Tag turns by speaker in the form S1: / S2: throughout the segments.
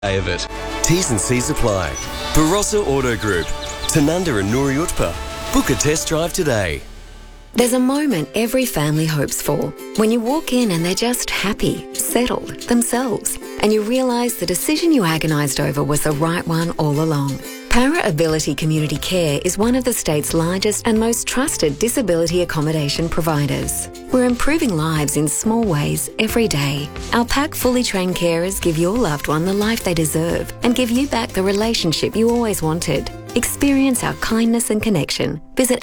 S1: day of it. T's and C's apply. Barossa Auto Group. Tanunda and Noori Utpa. Book a test drive today.
S2: There's a moment every family hopes for. When you walk in and they're just happy, settled, themselves, and you realise the decision you agonised over was the right one all along. Para Ability Community Care is one of the state's largest and most trusted disability accommodation providers. We're improving lives in small ways every day. Our PAC fully trained carers give your loved one the life they deserve and give you back the relationship you always wanted. Experience our kindness and connection. Visit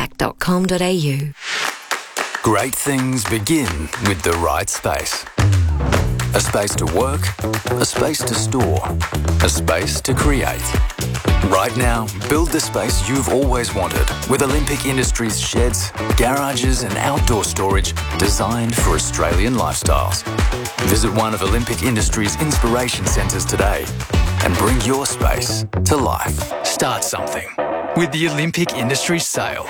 S2: ourpac.com.au.
S3: Great things begin with the right space. A space to work, a space to store, a space to create. Right now, build the space you've always wanted with Olympic Industries sheds, garages and outdoor storage designed for Australian lifestyles. Visit one of Olympic Industries' inspiration centres today and bring your space to life. Start something with the Olympic Industries sale.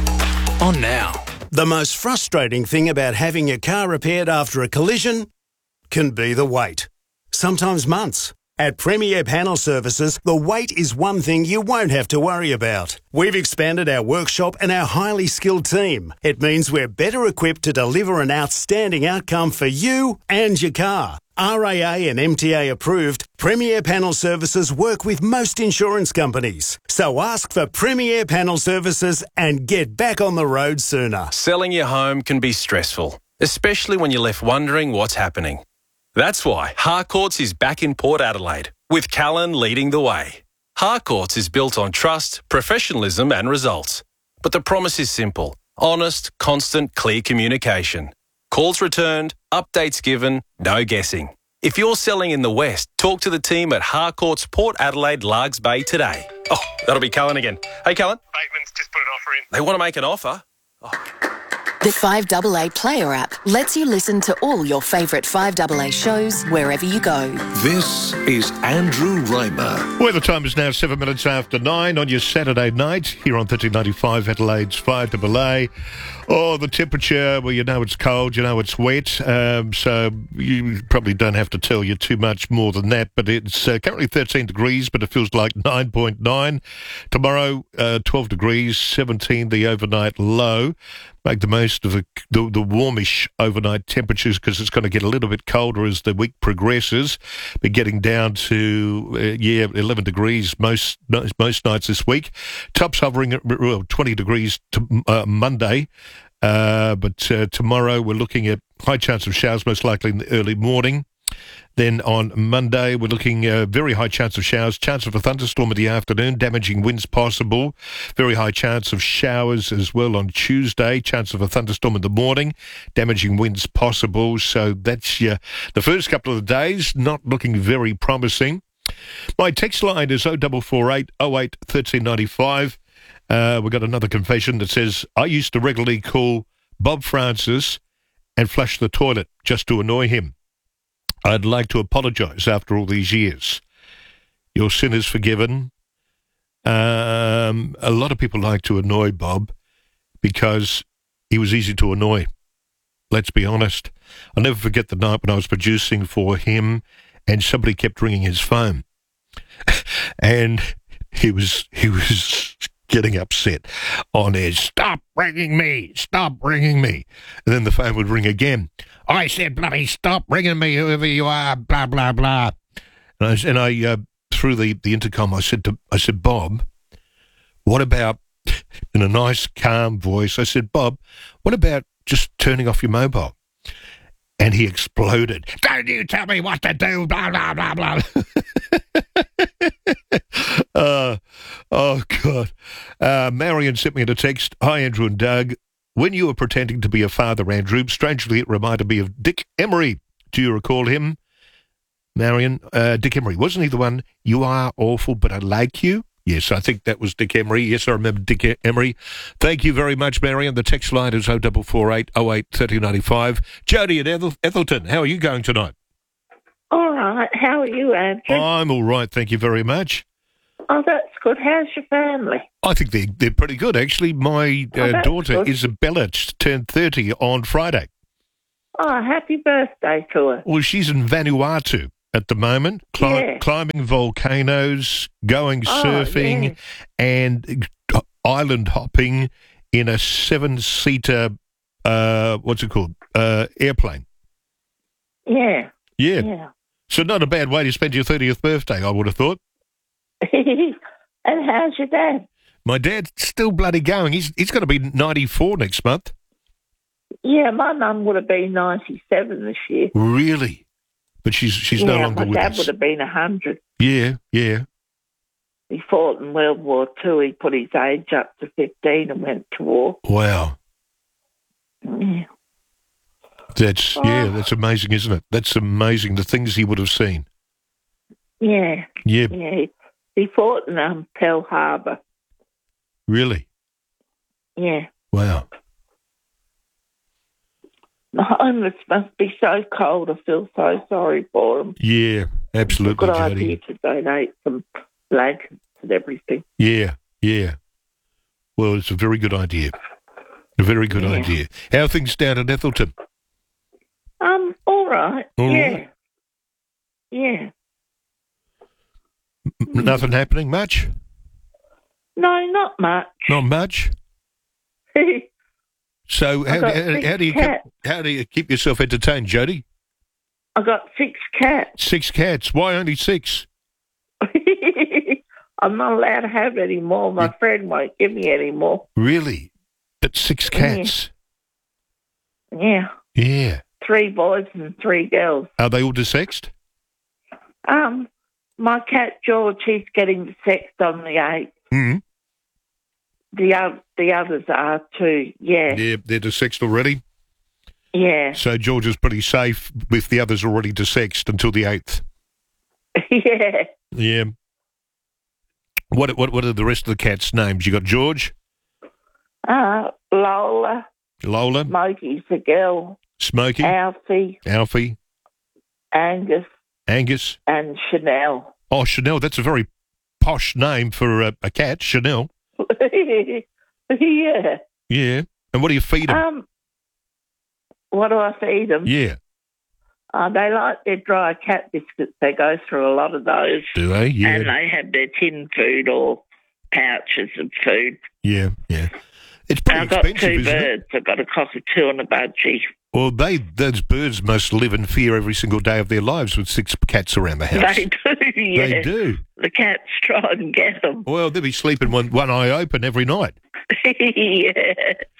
S3: On now.
S4: The most frustrating thing about having your car repaired after a collision can be the wait. Sometimes months. At Premier Panel Services, the wait is one thing you won't have to worry about. We've expanded our workshop and our highly skilled team. It means we're better equipped to deliver an outstanding outcome for you and your car. RAA and MTA approved, Premier Panel Services work with most insurance companies. So ask for Premier Panel Services and get back on the road sooner.
S5: Selling your home can be stressful, especially when you're left wondering what's happening. That's why Harcourts is back in Port Adelaide, with Callan leading the way. Harcourts is built on trust, professionalism and results. But the promise is simple: honest, constant, clear communication. Calls returned, updates given, no guessing. If you're selling in the West, talk to the team at Harcourts Port Adelaide Largs Bay today. Oh, that'll be Callan again. Hey, Callan.
S6: Bateman's just put an offer in.
S5: They want to make an offer? Oh.
S7: The 5AA Player app lets you listen to all your favourite 5AA shows wherever you go.
S8: This is Andrew Reimer.
S9: Well, the time is now 7 minutes after 9 on your Saturday night here on 1395 Adelaide's 5AA. Oh, the temperature, well, you know it's cold, you know it's wet, so you probably don't have to tell you too much more than that, but it's currently 13 degrees, but it feels like 9.9. Tomorrow, 12 degrees, 17 the overnight low. Make the most of the warmish overnight temperatures because it's going to get a little bit colder as the week progresses. Be getting down to 11 degrees most nights this week. Tops hovering at 20 degrees to Monday, but tomorrow we're looking at high chance of showers, most likely in the early morning. Then on Monday, we're looking very high chance of showers, chance of a thunderstorm in the afternoon, damaging winds possible. Very high chance of showers as well on Tuesday, chance of a thunderstorm in the morning, damaging winds possible. So that's the first couple of the days, not looking very promising. My text line is 0448 08 1395. We've got another confession that says, I used to regularly call Bob Francis and flush the toilet just to annoy him. I'd like to apologise after all these years. Your sin is forgiven. A lot of people like to annoy Bob because he was easy to annoy. Let's be honest. I'll never forget the night when I was producing for him and somebody kept ringing his phone. And he was getting upset on air. Stop ringing me. Stop ringing me. And then the phone would ring again. I said, bloody stop ringing me, whoever you are, blah, blah, blah. And I through the intercom, I said, Bob, what about, in a nice, calm voice, I said, Bob, what about just turning off your mobile? And he exploded. Don't you tell me what to do, blah, blah, blah, blah. Oh, God. Marion sent me a text. Hi, Andrew and Doug. When you were pretending to be a father, Andrew, strangely it reminded me of Dick Emery. Do you recall him? Marion, Dick Emery. Wasn't he the one, you are awful, but I like you? Yes, I think that was Dick Emery. Yes, I remember Dick Emery. Thank you very much, Marion. The text line is 0448 08 1395. Jody at Ethelton, how are you going tonight?
S10: All right. How are you, Andrew?
S9: I'm all right, thank you very much.
S10: Oh, that's good. How's your family?
S9: I think they're pretty good, actually. My daughter,
S10: good.
S9: Isabella, turned 30 on Friday.
S10: Oh, happy birthday to her.
S9: Well, she's in Vanuatu. at the moment, climbing volcanoes, going surfing, and island hopping in a 7-seater, what's it called, airplane. Yeah. So not a bad way to spend your 30th birthday, I would have thought.
S10: And how's your dad?
S9: My dad's still bloody going. He's going to be 94 next month.
S10: Yeah, my mum would have been 97 this year.
S9: Really? But she's no longer with us.
S10: My dad would have been 100.
S9: Yeah.
S10: He fought in World War II. He put his age up to 15 and went to war.
S9: Wow.
S10: Yeah.
S9: That's amazing, isn't it? That's amazing, the things he would have seen.
S10: Yeah.
S9: Yeah.
S10: He fought in Pearl Harbor.
S9: Really?
S10: Yeah.
S9: Wow.
S10: The homeless must be so cold. I feel so sorry for them.
S9: Yeah, absolutely,
S10: It's a good
S9: Jody.
S10: idea to donate some blankets and everything.
S9: Yeah. Well, it's a very good idea. A very good idea. How are things down in Ethelton?
S10: All right.
S9: All
S10: yeah.
S9: right.
S10: Yeah.
S9: Nothing happening much?
S10: No, not much.
S9: Not much? So how do you keep yourself entertained, Jody?
S10: I got 6 cats.
S9: 6 cats. Why only 6?
S10: I'm not allowed to have any more. My friend won't give me any more.
S9: Really? But 6 cats?
S10: Yeah.
S9: Yeah.
S10: 3 boys and 3 girls.
S9: Are they all desexed?
S10: My cat George, he's getting sexed on the 8th.
S9: Mm-hmm.
S10: The others are too, yeah.
S9: Yeah, they're desexed already?
S10: Yeah.
S9: So George is pretty safe with the others already desexed until the 8th?
S10: Yeah.
S9: Yeah. What are the rest of the cats' names? You got George?
S10: Lola.
S9: Lola?
S10: Smokey's the girl.
S9: Smokey?
S10: Alfie. Angus. And Chanel.
S9: Oh, Chanel, that's a very posh name for a cat, Chanel.
S10: Yeah.
S9: Yeah. And what do you feed them?
S10: What do I feed them?
S9: Yeah.
S10: They like their dry cat biscuits. They go through a lot of those.
S9: Do they? Yeah.
S10: And they have their tin food or pouches of food.
S9: Yeah. It's pretty expensive,
S10: I've got 2
S9: isn't
S10: birds.
S9: it?
S10: I've got a cockatoo and a budgie.
S9: Well, those birds must live in fear every single day of their lives with 6 cats around the house.
S10: They do, yeah.
S9: They do.
S10: The cats try and get them.
S9: Well, they'll be sleeping one eye open every night.
S10: Yeah.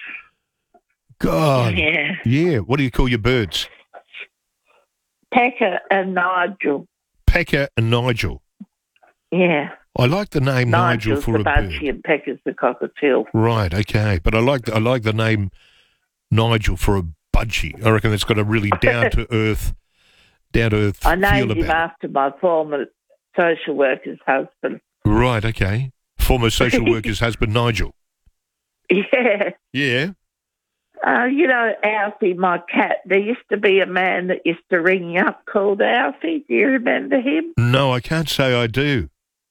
S9: God.
S10: Yeah.
S9: Yeah. What do you call your birds?
S10: Pecker and Nigel.
S9: Pecker and Nigel.
S10: Yeah.
S9: I like the name Nigel
S10: Nigel's
S9: for
S10: the
S9: a bird.
S10: budgie and Pecker's the cockatiel.
S9: Right, okay. But I like the name Nigel for a budgie. I reckon it's got a really down to earth
S10: I named
S9: feel
S10: him
S9: about
S10: after my former social worker's husband.
S9: it. Right, okay. Former social worker's husband, Nigel.
S10: Yeah.
S9: Yeah.
S10: Alfie, my cat, there used to be a man that used to ring you up called Alfie. Do you remember him?
S9: No, I can't say I do.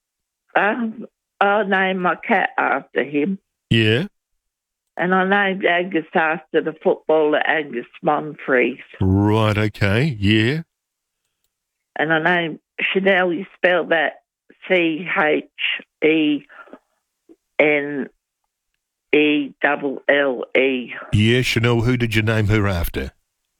S10: I named my cat after him.
S9: Yeah.
S10: And I named Angus after the footballer Angus Monfries.
S9: Right, okay. Yeah.
S10: And I named Chanel, you spell that CHENELLE.
S9: Yeah, Chanel, who did you name her after?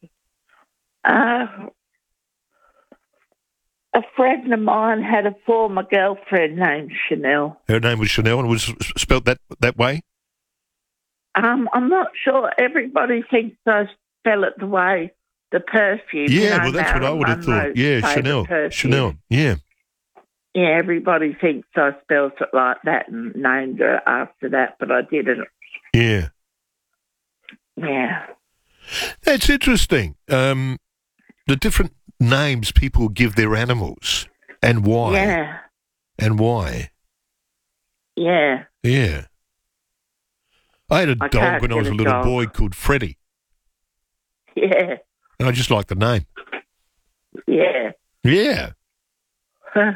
S10: A friend of mine had a former girlfriend named Chanel.
S9: Her name was Chanel and was spelt that way?
S10: I'm not sure. Everybody thinks I spell it the way the perfume.
S9: Yeah, well, that's what I would have thought.
S10: Monroe's
S9: Yeah,
S10: favourite perfume.
S9: Chanel, yeah.
S10: Yeah, everybody thinks I spelled it like that and named her after that, but I didn't.
S9: Yeah.
S10: Yeah.
S9: That's interesting. The different names people give their animals and why.
S10: Yeah.
S9: And why.
S10: Yeah.
S9: Yeah. I had a dog
S10: can't
S9: when I was a
S10: get a
S9: little
S10: dog.
S9: boy called Freddie,
S10: Yeah.
S9: and I just liked the name.
S10: Yeah.
S9: Yeah.
S10: Huh.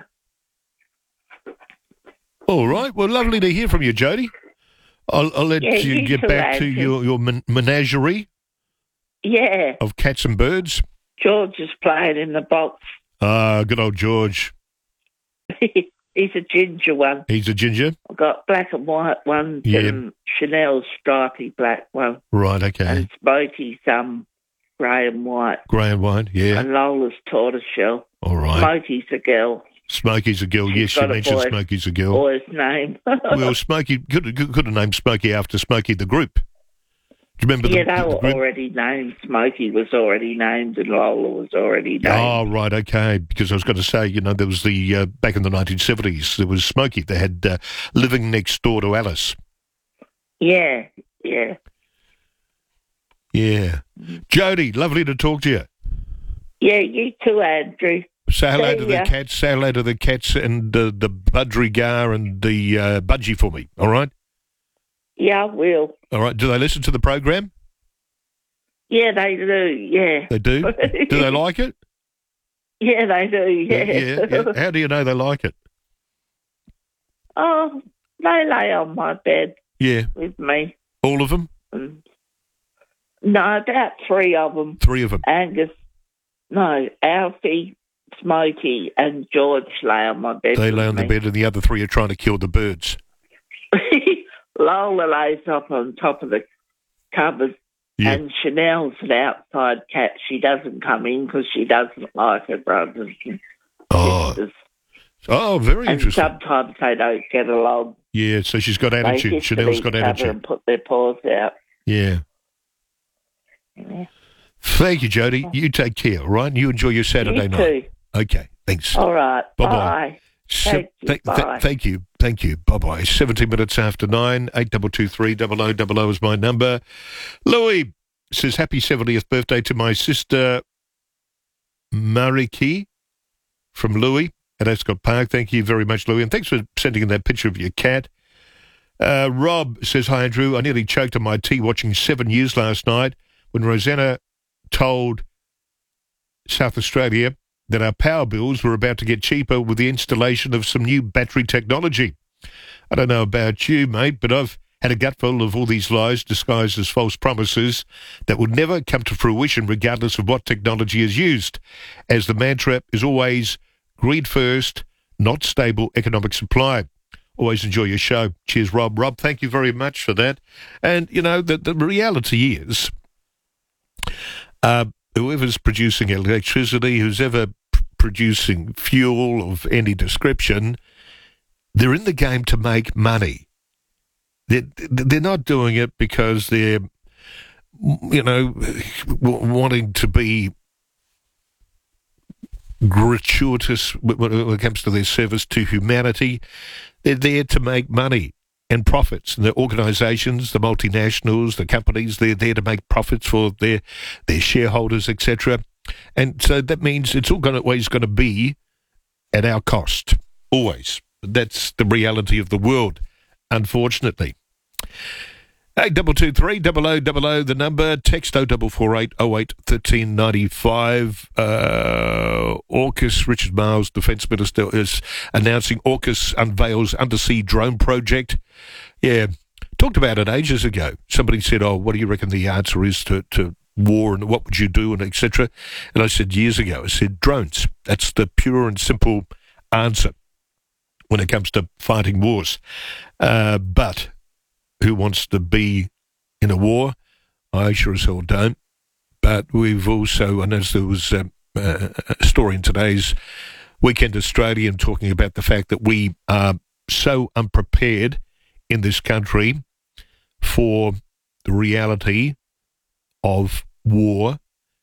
S9: All right. Well, lovely to hear from you, Jody. I'll let
S10: Yeah,
S9: you
S10: you
S9: get
S10: too,
S9: back to
S10: Andrew.
S9: your menagerie
S10: Yeah.
S9: of cats and birds.
S10: George is playing in the box
S9: Good old George.
S10: He's a ginger one.
S9: He's a ginger?
S10: I've got black and white ones and Chanel's stripy black one.
S9: Right, okay.
S10: And Smokey's grey and white.
S9: Grey and white, yeah.
S10: And Lola's tortoiseshell.
S9: All right.
S10: Smokey's a girl.
S9: Smokey's a girl. Yes, you mentioned Smokey's a girl.
S10: Boy's name.
S9: Well, Smokey could have named Smokey after Smokey the Group. Do you remember
S10: they
S9: the
S10: were
S9: group?
S10: already named. Smokey was already named and Lola was already named.
S9: Oh, right, okay. Because I was going to say, there was the, back in the 1970s, there was Smokey. They had Living Next Door to Alice.
S10: Yeah.
S9: Jody, lovely to talk to you.
S10: Yeah, you too, Andrew.
S9: Say hello to the cats. Say hello to the cats and the budgerigar and the budgie for me, all right?
S10: Yeah, I will.
S9: All right. Do they listen to the program?
S10: Yeah, they do, yeah.
S9: They do? Do they like it?
S10: Yeah, they do, yeah.
S9: How do you know they like it?
S10: Oh, they lay on my bed with me.
S9: All of them?
S10: No, about 3 of them.
S9: 3 of them?
S10: Alfie, Smokey and George lay on my bed.
S9: They lay on the bed and the other 3 are trying to kill the birds.
S10: Lola lays up on top of the cupboard, and Chanel's an outside cat. She doesn't come in because she doesn't like her brothers and sisters.
S9: Oh, very interesting.
S10: And sometimes they don't get along.
S9: Yeah, so she's got attitude. Chanel's got attitude.
S10: And put their paws out.
S9: Yeah. Thank you, Jody. You take care, all right? You enjoy your Saturday night.
S10: You too.
S9: Okay, thanks.
S10: All right.
S9: Bye-bye. Thank you. Bye-bye. 17 minutes after 9, 8223 0000 is my number. Louis says, happy 70th birthday to my sister Mariki from Louis at Ascot Park. Thank you very much, Louis, and thanks for sending in that picture of your cat. Rob says, hi, Andrew. I nearly choked on my tea watching 7 Years last night when Rosanna told South Australia that our power bills were about to get cheaper with the installation of some new battery technology. I don't know about you, mate, but I've had a gutful of all these lies disguised as false promises that would never come to fruition regardless of what technology is used, as the mantra is always greed first, not stable economic supply. Always enjoy your show. Cheers, Rob. Rob, thank you very much for that. And, the reality is, whoever's producing electricity, who's ever producing fuel of any description, they're in the game to make money. They're not doing it because they're, wanting to be gratuitous when it comes to their service to humanity. They're there to make money and profits. And the organisations, the multinationals, the companies, they're there to make profits for their shareholders, etc. And so that means it's always going to be at our cost. Always. That's the reality of the world, unfortunately. 8223 0000, the number. Text 0448 08 1395. AUKUS, Richard Marles, Defence Minister, is announcing AUKUS unveils undersea drone project. Yeah, talked about it ages ago. Somebody said, what do you reckon the answer is to war and what would you do and etc. And I said years ago, I said drones. That's the pure and simple answer when it comes to fighting wars. But who wants to be in a war? I sure as hell don't. But we've also, and as there was a story in today's Weekend Australian talking about the fact that we are so unprepared in this country for the reality of war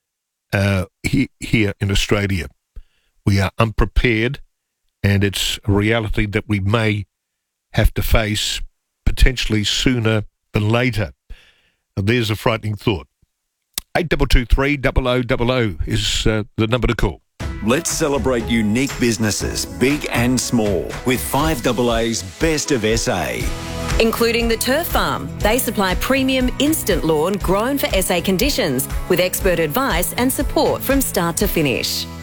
S9: here in Australia. We are unprepared, and it's a reality that we may have to face potentially sooner than later. And there's a frightening thought. 8223 0000 is the number to call.
S6: Let's celebrate unique businesses, big and small, with 5AA's Best of SA.
S11: Including the Turf Farm. They supply premium instant lawn grown for SA conditions with expert advice and support from start to finish.